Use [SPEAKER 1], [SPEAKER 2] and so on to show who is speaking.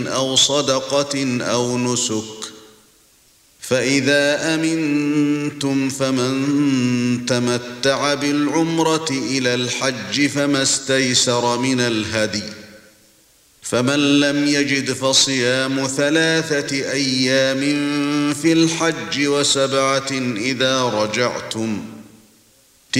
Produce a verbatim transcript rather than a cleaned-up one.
[SPEAKER 1] أو صدقة أو نسك فإذا أمنتم فمن تمتع بالعمرة إلى الحج فما استيسر من الهدي فمن لم يجد فصيام ثلاثة أيام في الحج وسبعة إذا رجعتم